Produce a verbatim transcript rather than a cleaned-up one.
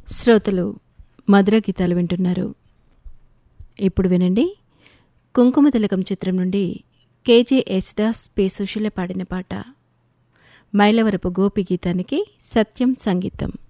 శ్రోతలు మధుర గీతాలు వింటున్నారు. ఇప్పుడు వినండి, కుంకుమ తిలకం చిత్రం నుండి కేజే యేసుదాస్ పి సుశీల పాడిన పాట. మైలవరపు గోపి గీతానికి సత్యం సంగీతం.